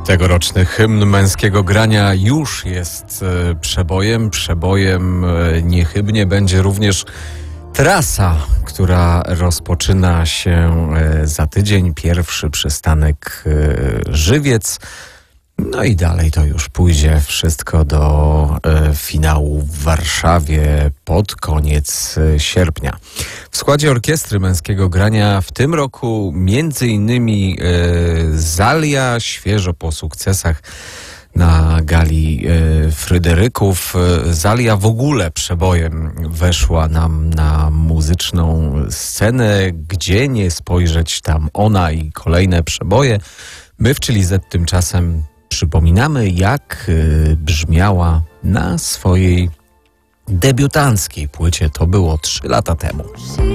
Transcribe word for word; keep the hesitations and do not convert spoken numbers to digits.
Tegoroczny hymn męskiego grania już jest e, przebojem. Przebojem e, niechybnie będzie również trasa, która rozpoczyna się e, za tydzień. Pierwszy przystanek e, Żywiec. No i dalej to już pójdzie wszystko do e, finału w Warszawie pod koniec e, sierpnia. W składzie orkiestry męskiego grania w tym roku między innymi e, Zalia, świeżo po sukcesach na gali e, Fryderyków. E, Zalia w ogóle przebojem weszła nam na muzyczną scenę, gdzie nie spojrzeć, tam ona i kolejne przeboje. My w Chili Z tymczasem przypominamy, jak y, brzmiała na swojej debiutanckiej płycie. To było trzy lata temu.